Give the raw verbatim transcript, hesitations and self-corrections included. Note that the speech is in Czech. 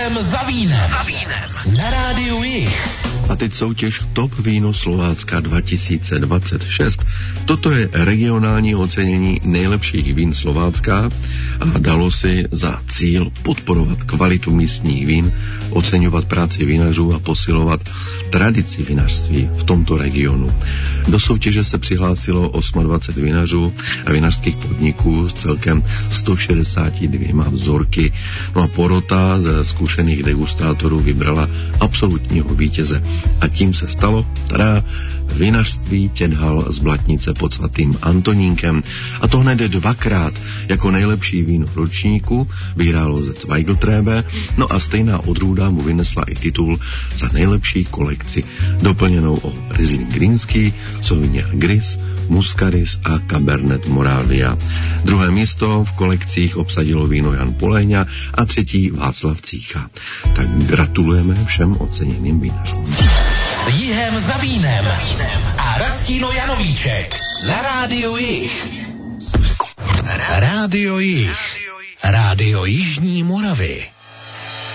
Jíhem za vínem. Za vínem. Na rádiu Jih. A teď soutěž Top víno Slovácka dva tisíce dvacet šest. Toto je regionální ocenění nejlepších vín Slovácka a dalo si za cíl podporovat kvalitu místních vín, oceňovat práci vinařů a posilovat tradici vinařství v tomto regionu. Do soutěže se přihlásilo dvacet osm vinařů a vinařských podniků s celkem sto šedesáti dvěma vzorky. No a porota ze zkušených degustátorů vybrala absolutního vítěze. A tím se stalo teda vinařství Tědhal z Blatnice pod svatým Antonínkem. A to hned dvakrát. Jako nejlepší víno ročníku vyhrálo ze Zweigl-Trebe, no a stejná odrůda mu vynesla i titul za nejlepší kolekci, doplněnou o Riesling Greenský, Sauvignon Gris, Muscaris a Cabernet Moravia. Druhé místo v kolekcích obsadilo víno Jan Poléňa a třetí Václav Cícha. Tak gratulujeme všem oceněným vinařům. Jihem za vínem a Rastino Janovíček na rádiu Jih. Rádio Jih. Rádio Jižní Moravy.